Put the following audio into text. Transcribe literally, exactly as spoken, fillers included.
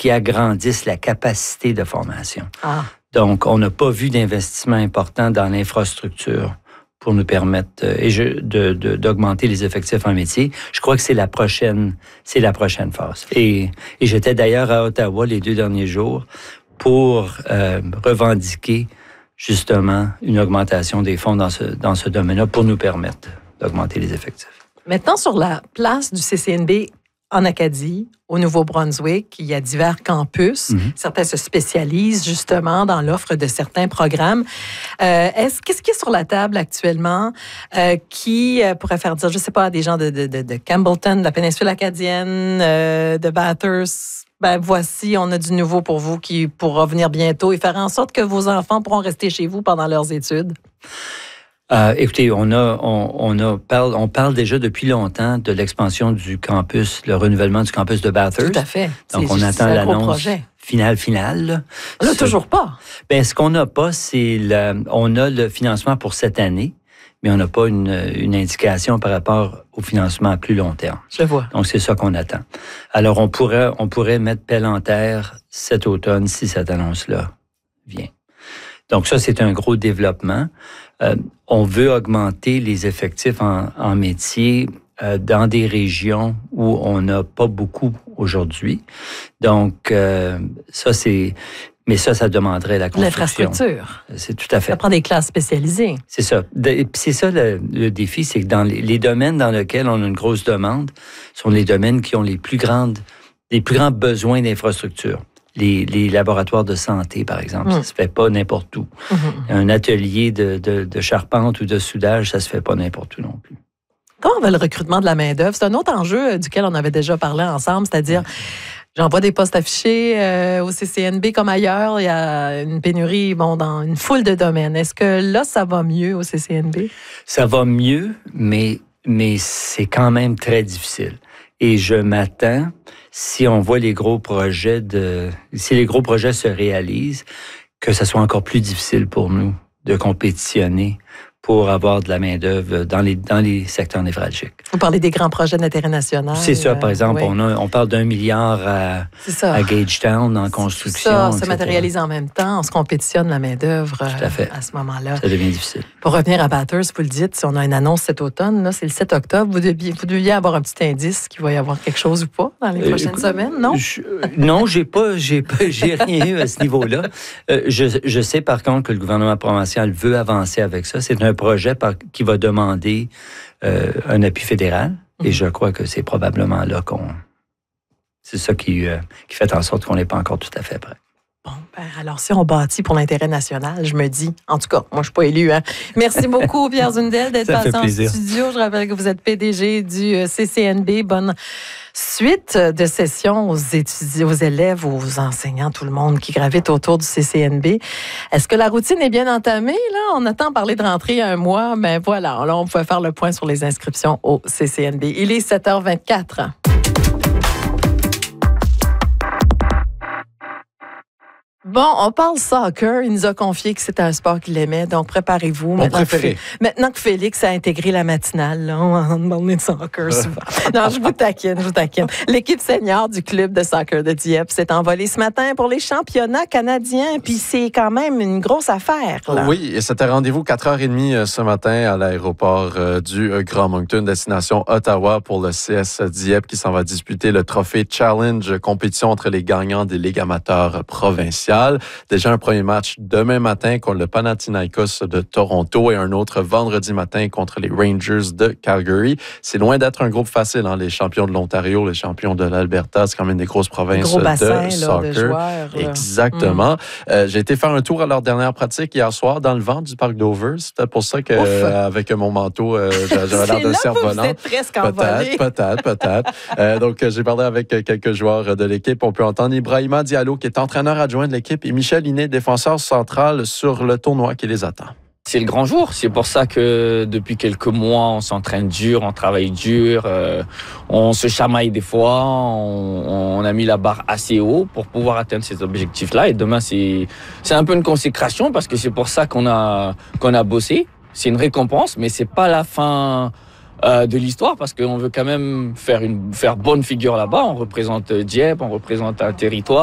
qui agrandissent la capacité de formation. Ah. Donc, on n'a pas vu d'investissement important dans l'infrastructure pour nous permettre et je, de, de, d'augmenter les effectifs en métier. Je crois que c'est la prochaine, c'est la prochaine phase. Et, et j'étais d'ailleurs à Ottawa les deux derniers jours pour euh, revendiquer justement une augmentation des fonds dans ce, dans ce domaine-là pour nous permettre d'augmenter les effectifs. Maintenant, sur la place du C C N B en Acadie, au Nouveau-Brunswick, il y a divers campus. Mm-hmm. Certains se spécialisent justement dans l'offre de certains programmes. Euh, est-ce, qu'est-ce qui est sur la table actuellement euh, qui euh, pourrait faire dire, je ne sais pas, à des gens de, de, de, de Campbellton, de la péninsule acadienne, euh, de Bathurst, ben voici, on a du nouveau pour vous qui pourra venir bientôt et faire en sorte que vos enfants pourront rester chez vous pendant leurs études? Euh, écoutez, on a, on, on a parle, on parle déjà depuis longtemps de l'expansion du campus, le renouvellement du campus de Bathurst. Tout à fait. Donc, c'est, on c'est attend l'annonce finale, finale. On n'a toujours pas. Ben, ce qu'on n'a pas, c'est le, on a le financement pour cette année, mais on n'a pas une, une indication par rapport au financement à plus long terme. Je vois. Donc, c'est ça qu'on attend. Alors, on pourrait, on pourrait mettre pelle en terre cet automne si cette annonce-là vient. Donc, ça, c'est un gros développement. Euh, on veut augmenter les effectifs en, en métier euh, dans des régions où on n'a pas beaucoup aujourd'hui. Donc, euh, ça, c'est... Mais ça, ça demanderait la construction. L'infrastructure. C'est tout à fait. Ça prend des classes spécialisées. C'est ça. De, c'est ça le, le défi, c'est que dans les, les domaines dans lesquels on a une grosse demande sont les domaines qui ont les plus grandes, les plus grands besoins d'infrastructure. Les, les laboratoires de santé, par exemple, mmh. ça se fait pas n'importe où. Mmh. Un atelier de, de, de charpente ou de soudage, ça se fait pas n'importe où non plus. Comment va le recrutement de la main-d'œuvre? C'est un autre enjeu duquel on avait déjà parlé ensemble, c'est-à-dire, mmh. j'en vois des postes affichés euh, au C C N B comme ailleurs. Il y a une pénurie, bon, dans une foule de domaines. Est-ce que là, ça va mieux au C C N B? Ça va mieux, mais, mais c'est quand même très difficile. Et je m'attends, si on voit les gros projets de, si les gros projets se réalisent, que ça soit encore plus difficile pour nous de compétitionner pour avoir de la main-d'œuvre dans les, dans les secteurs névralgiques. Vous parlez des grands projets d'intérêt national. C'est ça, par exemple, euh, oui. on, a, on parle d'un milliard à, à Gagetown en construction. Ça et cetera. se matérialise en même temps, on se compétitionne la main-d'œuvre Tout à, fait. à ce moment-là. Ça devient difficile. Pour revenir à Bathurst, vous le dites, si on a une annonce cet automne, là, c'est le sept octobre, vous deviez, vous deviez avoir un petit indice qu'il va y avoir quelque chose ou pas dans les prochaines euh, semaines, non? Je, non, j'ai pas, j'ai pas, j'ai rien eu à ce niveau-là. Euh, je, je sais par contre que le gouvernement provincial veut avancer avec ça. C'est un projet par, qui va demander euh, un appui fédéral. Mm-hmm. Et je crois que c'est probablement là qu'on... C'est ça qui, euh, qui fait en sorte qu'on n'est pas encore tout à fait prêt. Bon, ben alors si on bâtit pour l'intérêt national, je me dis, en tout cas, moi je suis pas élu, hein. Merci beaucoup Pierre Zundel d'être passé en studio. Je rappelle que vous êtes P D G du C C N B. Bonne suite de sessions aux étudiants, aux élèves, aux enseignants, tout le monde qui gravite autour du C C N B. Est-ce que la routine est bien entamée? Là, on attend parler de rentrée il y a un mois. Ben voilà, là on peut faire le point sur les inscriptions au C C N B. Il est sept heures vingt-quatre. Bon, on parle soccer. Il nous a confié que c'était un sport qu'il aimait, donc préparez-vous. Mon maintenant préféré. Que, maintenant que Félix a intégré la matinale, là, on va demander de soccer souvent. Non, je vous taquine, je vous taquine. L'équipe senior du club de soccer de Dieppe s'est envolée ce matin pour les championnats canadiens, puis c'est quand même une grosse affaire. Là. Oui, et c'était rendez-vous quatre heures trente ce matin à l'aéroport du Grand Moncton, destination Ottawa pour le C S Dieppe qui s'en va disputer le trophée Challenge, compétition entre les gagnants des ligues amateurs provinciales. Déjà un premier match demain matin contre le Panathinaikos de Toronto et un autre vendredi matin contre les Rangers de Calgary. C'est loin d'être un groupe facile, hein, les champions de l'Ontario, les champions de l'Alberta, c'est quand même des grosses provinces gros bassin, de soccer. là, de joueurs, Exactement. Mm. Euh, j'ai été faire un tour à leur dernière pratique hier soir dans le vent du parc Dover. C'était pour ça qu'avec euh, mon manteau, euh, j'avais l'air d'un cerf-volant. Vous êtes presque envolé. Peut-être, peut-être, peut-être. euh, donc, j'ai parlé avec quelques joueurs de l'équipe. On peut entendre Ibrahima Diallo, qui est entraîneur adjoint de l'équipe, et Michel Iné, défenseur central sur le tournoi qui les attend. C'est le grand jour. C'est pour ça que depuis quelques mois, on s'entraîne dur, on travaille dur, euh, on se chamaille des fois, on, on a mis la barre assez haut pour pouvoir atteindre ces objectifs-là. Et demain, c'est, c'est un peu une consécration parce que c'est pour ça qu'on a, qu'on a bossé. C'est une récompense, mais c'est pas la fin euh, de l'histoire parce qu'on veut quand même faire une, faire bonne figure là-bas. On représente Dieppe, on représente un territoire.